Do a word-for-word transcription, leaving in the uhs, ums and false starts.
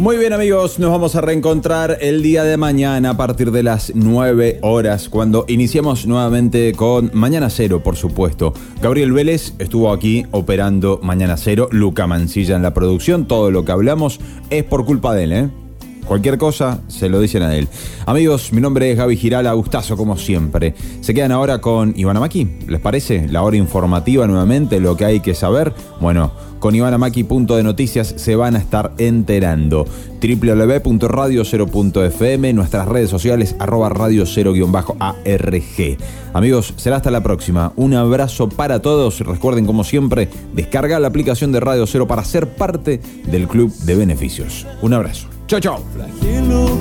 Muy bien, amigos, nos vamos a reencontrar el día de mañana a partir de las nueve horas, cuando iniciamos nuevamente con Mañana Cero, por supuesto. Gabriel Vélez estuvo aquí operando Mañana Cero, Luca Mancilla en la producción. Todo lo que hablamos es por culpa de él, ¿eh? Cualquier cosa se lo dicen a él. Amigos, mi nombre es Gaby Girala, gustazo como siempre. Se quedan ahora con Iván Amaki, ¿les parece? La hora informativa nuevamente, lo que hay que saber. Bueno, con Iván Amaki, punto de noticias, se van a estar enterando. doble u doble u doble u punto radio cero punto efe eme, nuestras redes sociales, arroba radio cero guión bajo a erre ge. Amigos, será hasta la próxima. Un abrazo para todos. Recuerden, como siempre, descargar la aplicación de Radio Cero para ser parte del club de beneficios. Un abrazo. Chau, chau.